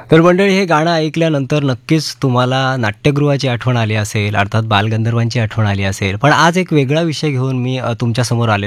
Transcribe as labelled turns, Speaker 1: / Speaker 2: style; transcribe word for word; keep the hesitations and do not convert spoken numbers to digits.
Speaker 1: तर मंडळी, हे गाणं ऐकल्यानंतर नक्कीच तुम्हाला नाट्यगृहाची आठवण आली असेल, अर्थात बालगंधर्वांची आठवण आली असेल. पण आज एक वेगळा विषय घेऊन मी अ, तुमच्यासमोर आलेलो